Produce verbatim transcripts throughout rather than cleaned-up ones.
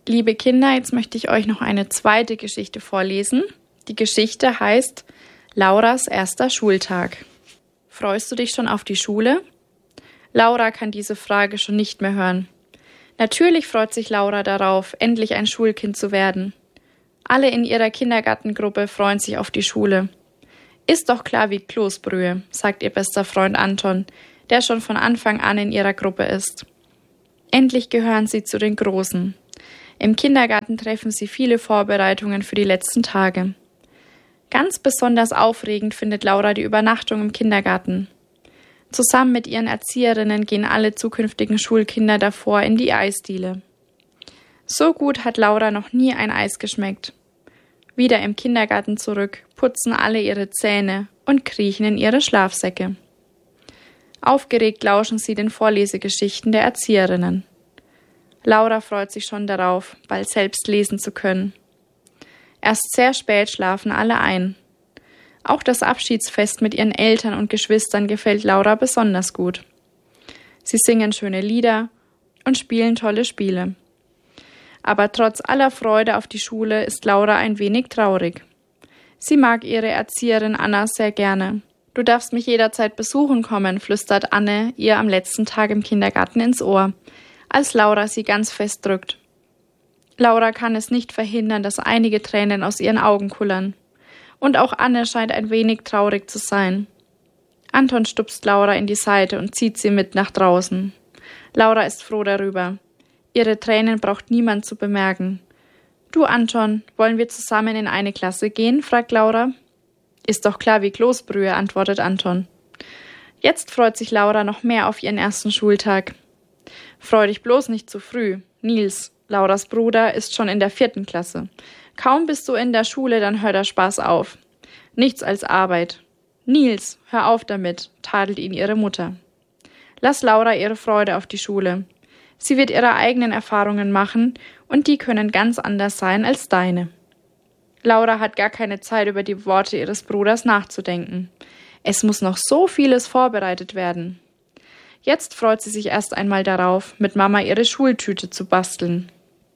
Liebe Kinder, jetzt möchte ich euch noch eine zweite Geschichte vorlesen. Die Geschichte heißt Lauras erster Schultag. Freust du dich schon auf die Schule? Laura kann diese Frage schon nicht mehr hören. Natürlich freut sich Laura darauf, endlich ein Schulkind zu werden. Alle in ihrer Kindergartengruppe freuen sich auf die Schule. Ist doch klar wie Kloßbrühe, sagt ihr bester Freund Anton, der schon von Anfang an in ihrer Gruppe ist. Endlich gehören sie zu den Großen. Im Kindergarten treffen sie viele Vorbereitungen für die letzten Tage. Ganz besonders aufregend findet Laura die Übernachtung im Kindergarten. Zusammen mit ihren Erzieherinnen gehen alle zukünftigen Schulkinder davor in die Eisdiele. So gut hat Laura noch nie ein Eis geschmeckt. Wieder im Kindergarten zurück, putzen alle ihre Zähne und kriechen in ihre Schlafsäcke. Aufgeregt lauschen sie den Vorlesegeschichten der Erzieherinnen. Laura freut sich schon darauf, bald selbst lesen zu können. Erst sehr spät schlafen alle ein. Auch das Abschiedsfest mit ihren Eltern und Geschwistern gefällt Laura besonders gut. Sie singen schöne Lieder und spielen tolle Spiele. Aber trotz aller Freude auf die Schule ist Laura ein wenig traurig. Sie mag ihre Erzieherin Anna sehr gerne. Du darfst mich jederzeit besuchen kommen, flüstert Anne ihr am letzten Tag im Kindergarten ins Ohr, als Laura sie ganz fest drückt. Laura kann es nicht verhindern, dass einige Tränen aus ihren Augen kullern. Und auch Anne scheint ein wenig traurig zu sein. Anton stupst Laura in die Seite und zieht sie mit nach draußen. Laura ist froh darüber. Ihre Tränen braucht niemand zu bemerken. »Du, Anton, wollen wir zusammen in eine Klasse gehen?« fragt Laura. »Ist doch klar wie Kloßbrühe«, antwortet Anton. Jetzt freut sich Laura noch mehr auf ihren ersten Schultag. »Freu dich bloß nicht zu früh. Nils, Lauras Bruder, ist schon in der vierten Klasse. Kaum bist du in der Schule, dann hört der Spaß auf. Nichts als Arbeit. Nils, hör auf damit«, tadelt ihn ihre Mutter. Lass Laura ihre Freude auf die Schule. Sie wird ihre eigenen Erfahrungen machen und die können ganz anders sein als deine. Laura hat gar keine Zeit, über die Worte ihres Bruders nachzudenken. Es muss noch so vieles vorbereitet werden. Jetzt freut sie sich erst einmal darauf, mit Mama ihre Schultüte zu basteln.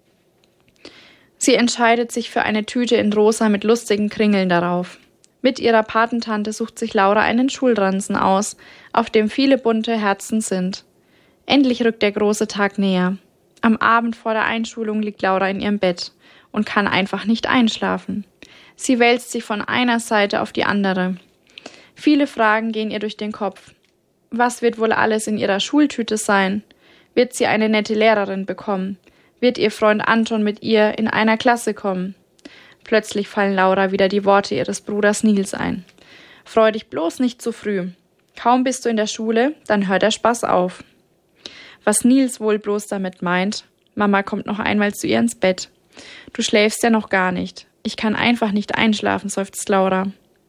Sie entscheidet sich für eine Tüte in rosa mit lustigen Kringeln darauf. Mit ihrer Patentante sucht sich Laura einen Schulranzen aus, auf dem viele bunte Herzen sind. Endlich rückt der große Tag näher. Am Abend vor der Einschulung liegt Laura in ihrem Bett und kann einfach nicht einschlafen. Sie wälzt sich von einer Seite auf die andere. Viele Fragen gehen ihr durch den Kopf. Was wird wohl alles in ihrer Schultüte sein? Wird sie eine nette Lehrerin bekommen? Wird ihr Freund Anton mit ihr in einer Klasse kommen? Plötzlich fallen Laura wieder die Worte ihres Bruders Nils ein. Freu dich bloß nicht zu früh. Kaum bist du in der Schule, dann hört der Spaß auf. Was Nils wohl bloß damit meint, Mama kommt noch einmal zu ihr ins Bett. Du schläfst ja noch gar nicht. Ich kann einfach nicht einschlafen, seufzt Laura.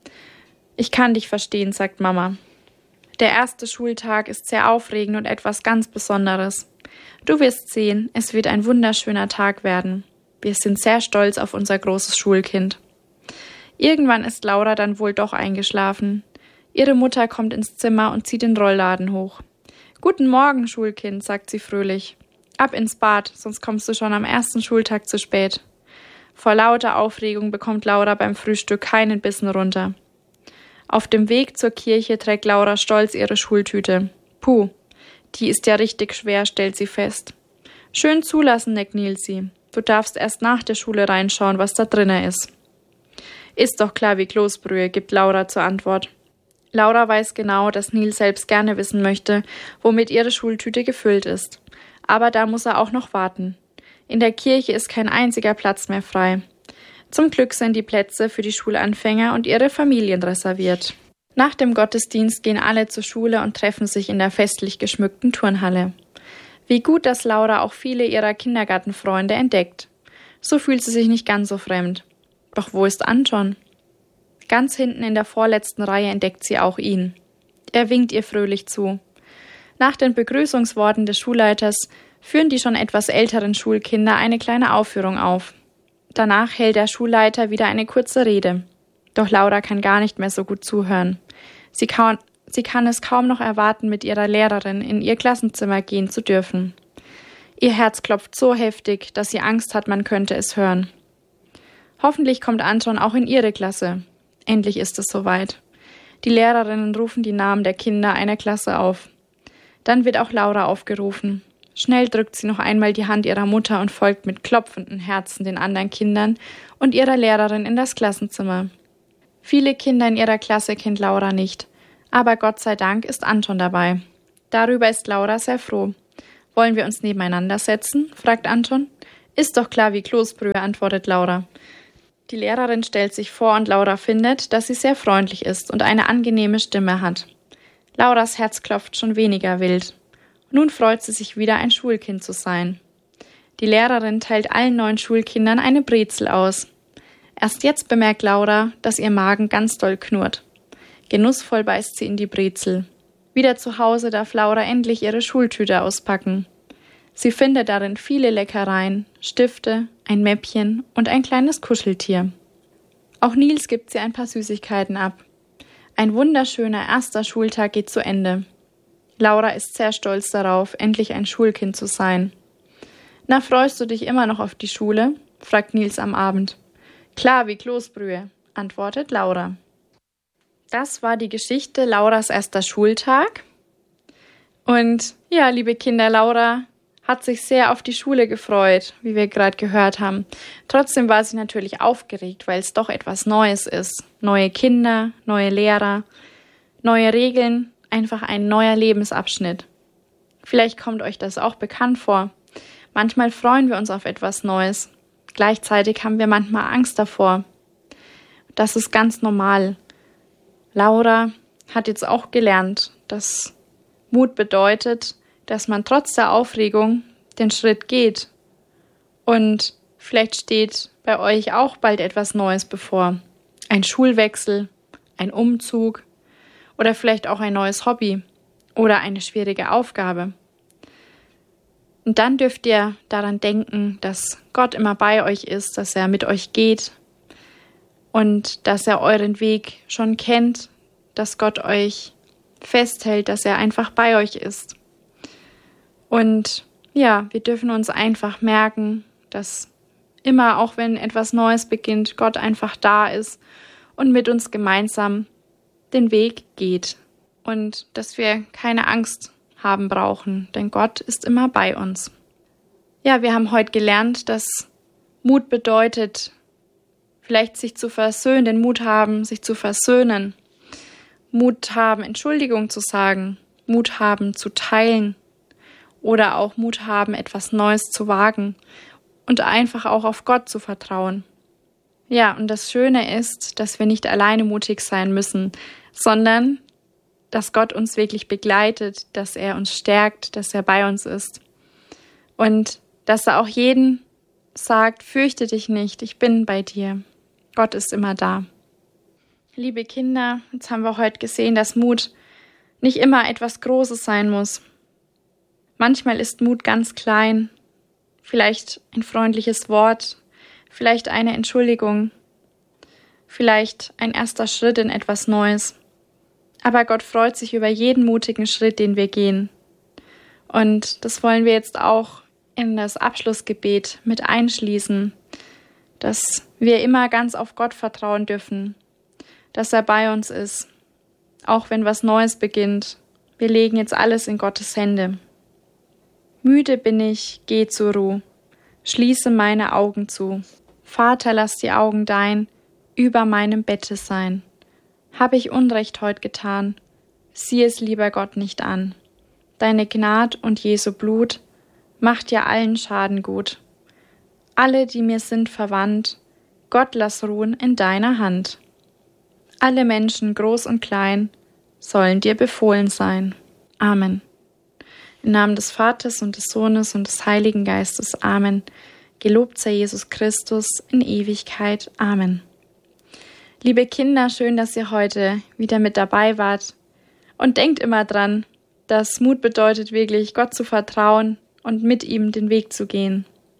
Ich kann dich verstehen, sagt Mama. Der erste Schultag ist sehr aufregend und etwas ganz Besonderes. Du wirst sehen, es wird ein wunderschöner Tag werden. Wir sind sehr stolz auf unser großes Schulkind. Irgendwann ist Laura dann wohl doch eingeschlafen. Ihre Mutter kommt ins Zimmer und zieht den Rollladen hoch. »Guten Morgen, Schulkind«, sagt sie fröhlich. »Ab ins Bad, sonst kommst du schon am ersten Schultag zu spät.« Vor lauter Aufregung bekommt Laura beim Frühstück keinen Bissen runter. Auf dem Weg zur Kirche trägt Laura stolz ihre Schultüte. Puh, die ist ja richtig schwer, stellt sie fest. »Schön zulassen«, neckt Nils sie. »Du darfst erst nach der Schule reinschauen, was da drinnen ist.« »Ist doch klar wie Kloßbrühe«, gibt Laura zur Antwort. Laura weiß genau, dass Nils selbst gerne wissen möchte, womit ihre Schultüte gefüllt ist. Aber da muss er auch noch warten. In der Kirche ist kein einziger Platz mehr frei. Zum Glück sind die Plätze für die Schulanfänger und ihre Familien reserviert. Nach dem Gottesdienst gehen alle zur Schule und treffen sich in der festlich geschmückten Turnhalle. Wie gut, dass Laura auch viele ihrer Kindergartenfreunde entdeckt. So fühlt sie sich nicht ganz so fremd. Doch wo ist Anton? Ganz hinten in der vorletzten Reihe entdeckt sie auch ihn. Er winkt ihr fröhlich zu. Nach den Begrüßungsworten des Schulleiters führen die schon etwas älteren Schulkinder eine kleine Aufführung auf. Danach hält der Schulleiter wieder eine kurze Rede. Doch Laura kann gar nicht mehr so gut zuhören. Sie kann, sie kann es kaum noch erwarten, mit ihrer Lehrerin in ihr Klassenzimmer gehen zu dürfen. Ihr Herz klopft so heftig, dass sie Angst hat, man könnte es hören. Hoffentlich kommt Anton auch in ihre Klasse. Endlich ist es soweit. Die Lehrerinnen rufen die Namen der Kinder einer Klasse auf. Dann wird auch Laura aufgerufen. Schnell drückt sie noch einmal die Hand ihrer Mutter und folgt mit klopfenden Herzen den anderen Kindern und ihrer Lehrerin in das Klassenzimmer. Viele Kinder in ihrer Klasse kennt Laura nicht, aber Gott sei Dank ist Anton dabei. Darüber ist Laura sehr froh. »Wollen wir uns nebeneinander setzen?« fragt Anton. »Ist doch klar wie Kloßbrühe«, antwortet Laura. Die Lehrerin stellt sich vor und Laura findet, dass sie sehr freundlich ist und eine angenehme Stimme hat. Lauras Herz klopft schon weniger wild. Nun freut sie sich wieder, ein Schulkind zu sein. Die Lehrerin teilt allen neun Schulkindern eine Brezel aus. Erst jetzt bemerkt Laura, dass ihr Magen ganz doll knurrt. Genussvoll beißt sie in die Brezel. Wieder zu Hause darf Laura endlich ihre Schultüte auspacken. Sie findet darin viele Leckereien, Stifte, ein Mäppchen und ein kleines Kuscheltier. Auch Nils gibt sie ein paar Süßigkeiten ab. Ein wunderschöner erster Schultag geht zu Ende. Laura ist sehr stolz darauf, endlich ein Schulkind zu sein. »Na, freust du dich immer noch auf die Schule?« fragt Nils am Abend. »Klar wie Kloßbrühe«, antwortet Laura. Das war die Geschichte Lauras erster Schultag. Und ja, liebe Kinder, Laura hat sich sehr auf die Schule gefreut, wie wir gerade gehört haben. Trotzdem war sie natürlich aufgeregt, weil es doch etwas Neues ist. Neue Kinder, neue Lehrer, neue Regeln, einfach ein neuer Lebensabschnitt. Vielleicht kommt euch das auch bekannt vor. Manchmal freuen wir uns auf etwas Neues. Gleichzeitig haben wir manchmal Angst davor. Das ist ganz normal. Laura hat jetzt auch gelernt, dass Mut bedeutet, dass man trotz der Aufregung den Schritt geht. Und vielleicht steht bei euch auch bald etwas Neues bevor. Ein Schulwechsel, ein Umzug oder vielleicht auch ein neues Hobby oder eine schwierige Aufgabe. Und dann dürft ihr daran denken, dass Gott immer bei euch ist, dass er mit euch geht und dass er euren Weg schon kennt, dass Gott euch festhält, dass er einfach bei euch ist. Und ja, wir dürfen uns einfach merken, dass immer, auch wenn etwas Neues beginnt, Gott einfach da ist und mit uns gemeinsam den Weg geht. Und dass wir keine Angst haben brauchen, denn Gott ist immer bei uns. Ja, wir haben heute gelernt, dass Mut bedeutet, vielleicht sich zu versöhnen, den Mut haben, sich zu versöhnen. Mut haben, Entschuldigung zu sagen. Mut haben, zu teilen. Oder auch Mut haben, etwas Neues zu wagen und einfach auch auf Gott zu vertrauen. Ja, und das Schöne ist, dass wir nicht alleine mutig sein müssen, sondern dass Gott uns wirklich begleitet, dass er uns stärkt, dass er bei uns ist. Und dass er auch jeden sagt, fürchte dich nicht, ich bin bei dir. Gott ist immer da. Liebe Kinder, jetzt haben wir heute gesehen, dass Mut nicht immer etwas Großes sein muss. Manchmal ist Mut ganz klein, vielleicht ein freundliches Wort, vielleicht eine Entschuldigung, vielleicht ein erster Schritt in etwas Neues. Aber Gott freut sich über jeden mutigen Schritt, den wir gehen. Und das wollen wir jetzt auch in das Abschlussgebet mit einschließen, dass wir immer ganz auf Gott vertrauen dürfen, dass er bei uns ist, auch wenn was Neues beginnt. Wir legen jetzt alles in Gottes Hände. Müde bin ich, geh zur Ruhe, schließe meine Augen zu. Vater, lass die Augen dein über meinem Bette sein. Hab ich Unrecht heut getan, sieh es lieber Gott nicht an. Deine Gnad und Jesu Blut macht ja allen Schaden gut. Alle, die mir sind verwandt, Gott lass ruhen in deiner Hand. Alle Menschen, groß und klein, sollen dir befohlen sein. Amen. Im Namen des Vaters und des Sohnes und des Heiligen Geistes. Amen. Gelobt sei Jesus Christus in Ewigkeit. Amen. Liebe Kinder, schön, dass ihr heute wieder mit dabei wart. Und denkt immer dran, dass Mut bedeutet wirklich, Gott zu vertrauen und mit ihm den Weg zu gehen.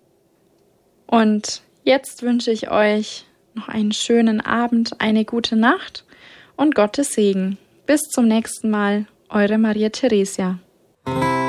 Und jetzt wünsche ich euch noch einen schönen Abend, eine gute Nacht und Gottes Segen. Bis zum nächsten Mal, eure Maria Theresia.